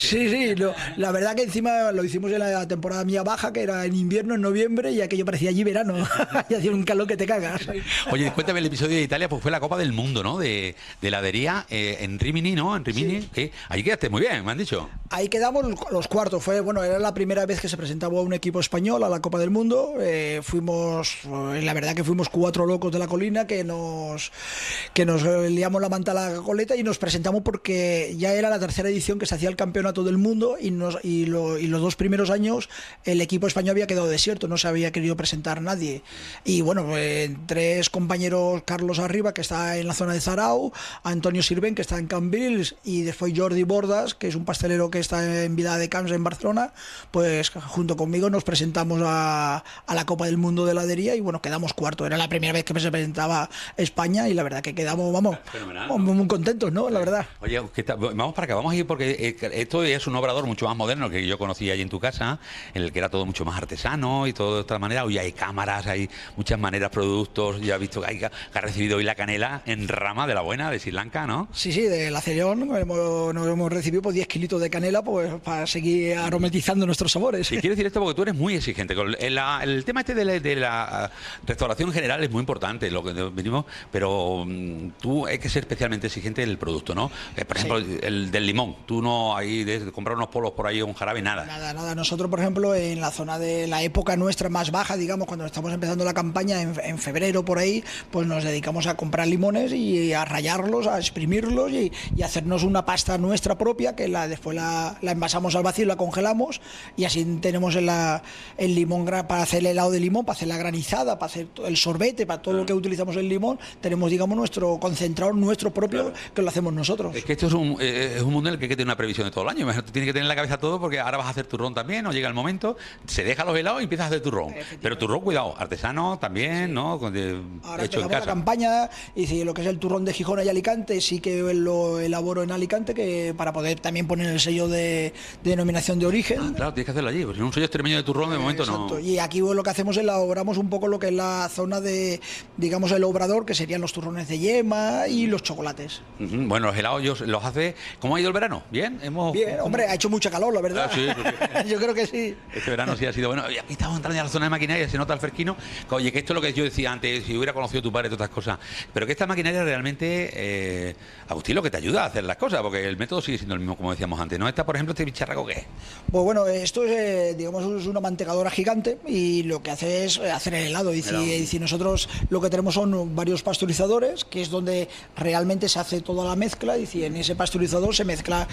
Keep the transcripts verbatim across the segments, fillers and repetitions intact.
Sí, sí, lo, la verdad que encima lo hicimos en la temporada mía baja, que era en invierno, en noviembre, y aquello parecía allí verano, y hacía un calor que te cagas. Oye, cuéntame el episodio de Italia, pues fue la Copa del Mundo, ¿no? De, de heladería eh, en Rimini, ¿no? En Rimini, Sí. que allí quedaste muy bien, me han dicho. Ahí quedamos los cuartos. Fue, bueno, era la primera vez que se presentaba un equipo español a la Copa del Mundo. Eh, fuimos, eh, la verdad que fuimos cuatro locos de la colina que nos que nos eh, liamos la manta a la coleta y nos presentamos porque ya era la tercera edición que se hacía el campeonato del mundo y, nos, y, lo, y los dos primeros años el equipo español había quedado desierto, no se había querido presentar nadie. Y bueno, eh, tres compañeros, Carlos Arriba, que está en la zona de Zarau, Antonio Sirven, que está en Cambrils, y después Jordi Bordas, que es un pastelero que está en Vila de Camps, en Barcelona, pues junto conmigo nos presentamos a, a la Copa del Mundo de heladería y bueno, quedamos cuarto. Era la primera vez que se presentaba España y la verdad que quedamos, vamos, Fenomenal, ¿no? ¿no? muy contentos, ¿no? La verdad. Oye, ¿qué tal? Vamos para acá, vamos a ir porque eh, esto es un obrador mucho más moderno que yo conocí allí en tu casa, en el que era todo mucho más artesano y todo de otra manera. Hoy hay cámaras, hay muchas maneras, productos. Ya he visto que, hay, que ha recibido hoy la canela en rama de la buena, de Sri Lanka, ¿no? Sí, sí, de la Celeón hemos, nos hemos recibido pues, diez kilitos de canela pues, para seguir aromatizando nuestros sabores. Y quiero decir esto porque tú eres muy exigente. Con el, la- el tema este de la, de la restauración en general es muy importante, lo que venimos, pero mm, tú hay que ser especialmente exigente del producto, ¿no? Eh, por ejemplo, Sí. el del limón. Tú no hay de, de comprar unos polos por ahí o un jarabe, nada. Nada, nada. Nosotros, por ejemplo, en la zona de la época nuestra más baja, digamos, cuando estamos empezando la campaña, en, en febrero por ahí, pues nos dedicamos a comprar limones y a rallarlos, a exprimirlos y, y hacernos una pasta nuestra propia, que la después la, la envasamos al vacío, la congelamos y así tenemos el, la- el limón gra- para hacer el helado de limón, para hacer la granizada, para hacer to- el sorbete, para todo lo que utilizamos el limón, tenemos, digamos, nuestro concentrado nuestro propio, que lo hacemos nosotros. Es que esto es un, eh, es un mundo en el que hay que tener una previsión de todo el año. Imagino, tú tienes que tener en la cabeza todo porque ahora vas a hacer turrón también, o llega el momento, se deja los helados y empiezas a hacer turrón. Pero turrón, cuidado, artesano también, ¿no? Con de- Ahora hecho en empezamos la casa. campaña y si lo que es el turrón de Gijón y Alicante sí que lo elaboro en Alicante, que para poder también poner el sello de, de denominación de origen. Ah, claro, tienes que hacerlo allí, porque si no un sello extremeño de turrón de momento Exacto. no. Y aquí lo que hacemos es elaboramos un poco lo que es la zona de, digamos, el obrador, que serían los turrones de yema y los chocolates. Ujú. Bueno, los helados yo los hace. ¿Cómo ha ido el verano? ¿Bien? Hemos. Bien, hombre, ha hecho mucha calor, la verdad. Ah, sí, porque- Yo creo que sí. Este verano sí ha sido bueno. Y aquí estamos entrando ya a la zona de maquinaria, se nota el fresquino. Oye, que esto es lo que yo decía antes, si hubiera conocido a tu padre, todas estas cosas. Pero que esta maquinaria realmente, eh, Agustín, lo que te ayuda a hacer las cosas, porque el método sigue siendo el mismo, como decíamos antes. ¿No? Esta, por ejemplo, este bicharraco, ¿qué es? Pues bueno, esto es, eh, digamos, es una mantegadora gigante y lo que hace es hacer el helado. Y si, Helado. y si nosotros lo que tenemos son varios pasteurizadores, que es donde realmente se hace toda la mezcla, y si en ese pasteurizador se mezcla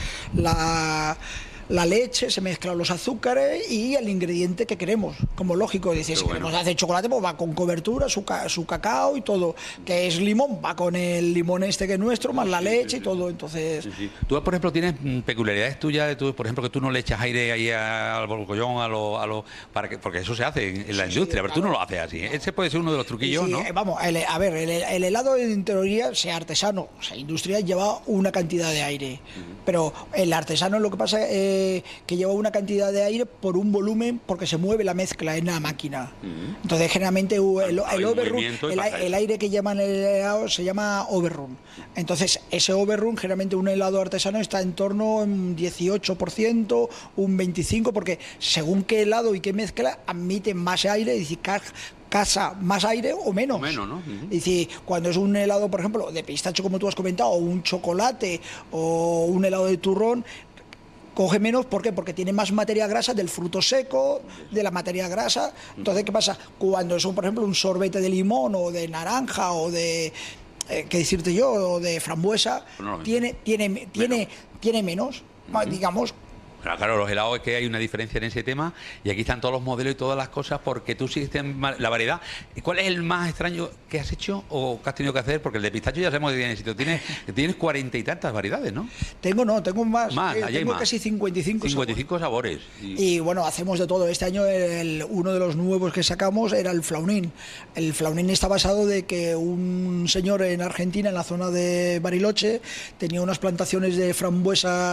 la, la leche, se mezclan los azúcares y el ingrediente que queremos, como lógico. Dice, si bueno. queremos hacer chocolate, pues va con cobertura, su, ca- su cacao y todo. Que es limón, va con el limón este que es nuestro, más la leche y todo. Entonces, Sí, sí. Tú, por ejemplo, tienes mm, peculiaridades tuyas, de tu- por ejemplo, que tú no le echas aire ahí a- al borgollón, a lo, a lo, para que, porque eso se hace en, en la Sí, industria, sí, pero tú claro. no lo haces así. ¿eh? Ese puede ser uno de los truquillos, Sí, ¿no? eh, Vamos, el- a ver, el, el helado en teoría, sea artesano, sea industrial, lleva una cantidad de aire. Pero el artesano lo que pasa es eh, que lleva una cantidad de aire por un volumen, porque se mueve la mezcla en la máquina. Entonces, generalmente uh, el, Hay el un overrun, movimiento y el, pasa el eso. aire que llaman el helado se llama overrun. Entonces, ese overrun, generalmente un helado artesano está en torno a un dieciocho por ciento, un veinticinco por ciento, porque según qué helado y qué mezcla, admite más aire, es decir, ca- casa más aire o menos. O menos, ¿no? Ujú. Es decir, cuando es un helado, por ejemplo, de pistacho, como tú has comentado, o un chocolate, o un helado de turrón, coge menos, ¿por qué? Porque tiene más materia grasa del fruto seco, de la materia grasa. Entonces, ¿qué pasa? Cuando es, un, por ejemplo, un sorbete de limón, o de naranja, o de... Eh, ¿qué decirte yo? O de frambuesa, Pues no lo mismo. tiene, tiene, tiene, tiene menos, digamos. Claro, claro, los helados es que hay una diferencia en ese tema y aquí están todos los modelos y todas las cosas porque tú sigues teniendo la variedad. ¿Y cuál es el más extraño que has hecho o que has tenido que hacer? Porque el de pistacho ya sabemos que tiene éxito. Tienes, tienes cuarenta y tantas variedades, ¿no? Tengo, no, tengo más. Más, eh, allí hay tengo más. casi cincuenta y cinco. cincuenta y cinco sabores. Y- Y bueno, hacemos de todo. Este año el- uno de los nuevos que sacamos era el flaunín. El flaunín está basado de que un señor en Argentina, en la zona de Bariloche, tenía unas plantaciones de frambuesas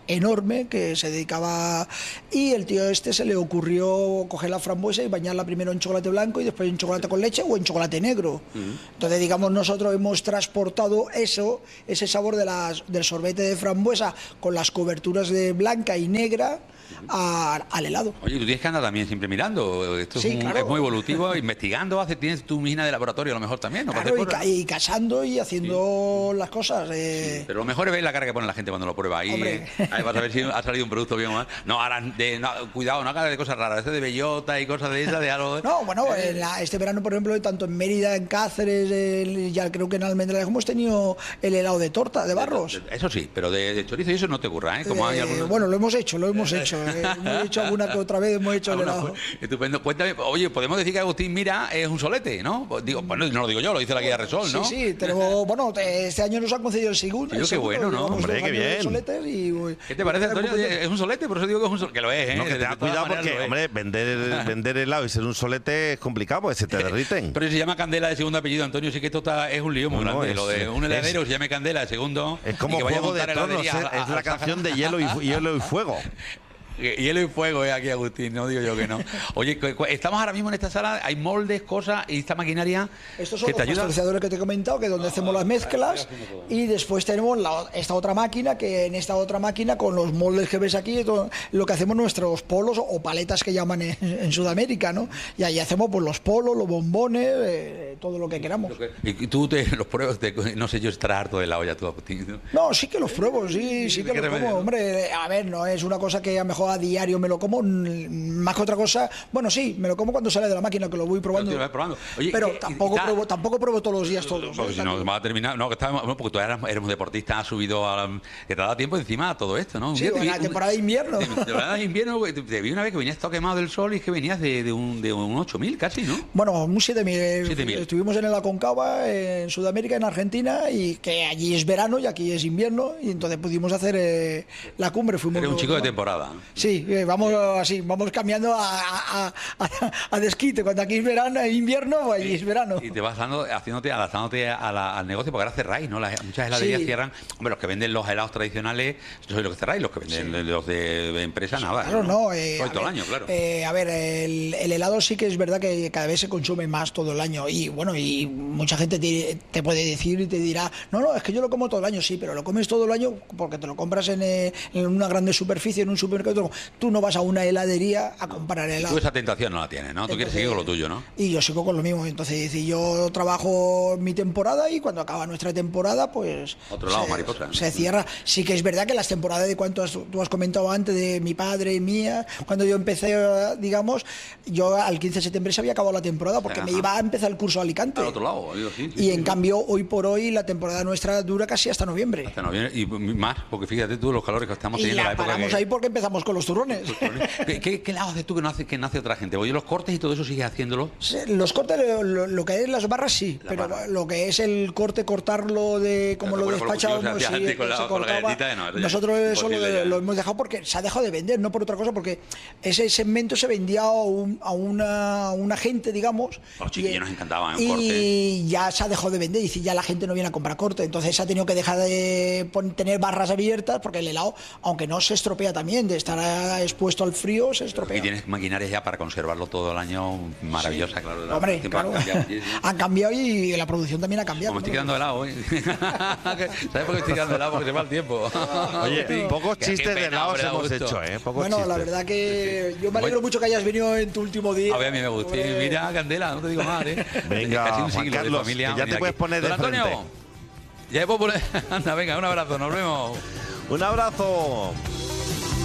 enorme que se dedicaba, y el tío este se le ocurrió coger la frambuesa y bañarla primero en chocolate blanco y después en chocolate con leche o en chocolate negro. Uh-huh. Entonces, digamos, nosotros hemos transportado eso, ese sabor de las, del sorbete de frambuesa con las coberturas de blanca y negra a, al helado. Oye, tú tienes que andar también siempre mirando. Esto sí, es, un, claro. es muy evolutivo, investigando, hace, tienes tu mina de laboratorio a lo mejor también, ¿no? Claro, y, ca y casando y haciendo sí. las cosas. Eh... Sí, pero lo mejor es ver la cara que pone la gente cuando lo prueba. Ahí, eh, ahí vas a ver si ha salido un producto bien o mal. No, ahora, de, no, cuidado, no hagas de cosas raras, este de bellota y cosas de esas, de algo. No, bueno, eh, en la, este verano, por ejemplo, tanto en Mérida, en Cáceres, el, ya creo que en Almendralejo hemos tenido el helado de torta, de barros. De, de, eso sí, pero de, de chorizo y eso no te ocurra, ¿eh? Como eh hay algunos... Bueno, lo hemos hecho, lo hemos hecho. Eh, hemos hecho alguna que otra vez, hemos hecho el helado. Estupendo. Cuéntame, oye, podemos decir que Agustín Mira es un solete, ¿no? Digo, bueno, no lo digo yo, lo dice la guía Resol, ¿no? Sí, sí, tenemos, bueno, este año nos han concedido el segundo. Sí, qué bueno, ¿no? Hombre, qué bien. Y, uy, ¿Qué te parece, Antonio? Es un solete, por eso digo que es un solete, que lo es, ¿eh? No, que te da cuidado porque, hombre, vender, vender helado y ser un solete es complicado porque se te derriten. Pero si se llama Candela de segundo apellido, Antonio, sí que esto está, es un lío muy no, grande. No, es, lo de un heladero es, se llame Candela de segundo. Es como Juego de Tronos, es, a, es la canción de hielo y, hielo y fuego. Hielo y fuego es aquí, Agustín, no digo yo que no. Oye, estamos ahora mismo en esta sala, hay moldes, cosas y esta maquinaria. Estos son que los te ayudan. pasteurizadores que te he comentado, que es donde hacemos las mezclas, y después tenemos la, esta otra máquina, que en esta otra máquina, con los moldes que ves aquí, todo, lo que hacemos nuestros polos o paletas que llaman en, en Sudamérica, ¿no? Y ahí hacemos pues los polos, los bombones, eh, todo lo que queramos. Y tú te los pruebas, te, no sé yo, estarás harto de la olla tú, Agustín. No, sí que los pruebo, sí, sí que los como, hombre, a ver, no es una cosa que a lo mejor a diario me lo como, más que otra cosa, bueno, sí, me lo como cuando sale de la máquina, que lo voy probando, lo probando. Oye, pero ¿qué, tampoco está, pruebo tampoco pruebo todos los días todos. Porque si no, va a terminar, no, que estábamos, bueno, porque tú eras, eres un deportista, has subido, a, que te ha dado tiempo encima a todo esto, ¿no? Sí, en la temporada de invierno. De, temporada de invierno, te, te vi una vez que venías todo quemado del sol y es que venías de, de un, de un ocho mil casi, ¿no? Bueno, un siete mil. Estuvimos en el Aconcagua, en Sudamérica, en Argentina, y que allí es verano y aquí es invierno, y entonces pudimos hacer eh, la cumbre. Fuimos Eres un chico los, de temporada. Sí, eh, vamos así, vamos cambiando a, a, a, a desquite. Cuando aquí es verano, es invierno, o allí es verano. Y te vas dando, haciéndote, adaptándote a la, al negocio, porque ahora cerráis, ¿no? Las, muchas heladerías sí. cierran. Hombre, los que venden los helados tradicionales, sois los que cerráis, los que venden sí. los de, de empresa, nada. Claro, no. no eh, todo el año, claro. Eh, a ver, el, el helado sí que es verdad que cada vez se consume más todo el año. Y bueno, y mucha gente te, te puede decir y te dirá, no, no, es que yo lo como todo el año. Sí, pero lo comes todo el año porque te lo compras en, en una grande superficie, en un supermercado. Tú no vas a una heladería a comprar helado. Tú esa tentación no la tienes, ¿no? Tú entonces, quieres seguir con lo tuyo, ¿no? Y yo sigo con lo mismo. Entonces, yo trabajo mi temporada y cuando acaba nuestra temporada, pues... Otro lado, se, mariposa. Se cierra. Sí que es verdad que las temporadas de cuanto has, tú has comentado antes, de mi padre y mía, cuando yo empecé, digamos, yo al quince de septiembre se había acabado la temporada porque Ajá. me iba a empezar el curso a Alicante. Al otro lado, digo, sí, sí, Y sí, en sí. cambio, hoy por hoy, la temporada nuestra dura casi hasta noviembre. Hasta noviembre y más, porque fíjate tú los calores que estamos teniendo y en la época. paramos que... ahí porque empezamos con los turrones. ¿Qué, qué, qué lado haces tú que no hace, que no hace otra gente? Oye, los cortes y todo eso sigues haciéndolo. Sí, los cortes, lo, lo que es las barras sí, la pero barra. Lo que es el corte, cortarlo de como lo despachábamos, sí, se la, cortaba. De no, nosotros eso lo, lo hemos dejado porque se ha dejado de vender, no por otra cosa, porque ese segmento se vendía a, un, a una, una gente, digamos. Los chiquillos nos encantaban y, corte. Y ya se ha dejado de vender, y ya la gente no viene a comprar corte, entonces se ha tenido que dejar de poner, tener barras abiertas porque el helado, aunque no se estropea también, de estar expuesto al frío, se estropea. Y tienes maquinaria ya para conservarlo todo el año, maravillosa, sí. claro. Hombre, claro. Han cambiado, sí, sí. han cambiado y la producción también ha cambiado. Como me estoy quedando helado hoy. ¿Sabes por qué estoy quedando helado? Porque se va el tiempo. Oye, sí. pocos chistes de helados hemos hecho, ¿eh? Pocos bueno, chistes. La verdad que yo me alegro mucho que hayas venido en tu último día. A ver, a mí me gusta. Hombre. Mira, Candela, no te digo más, ¿eh? Venga, casi un Juan Carlos, que ya te aquí. puedes poner de Antonio, frente. Ya me puedo poner... Anda, venga, un abrazo, nos vemos. Un abrazo.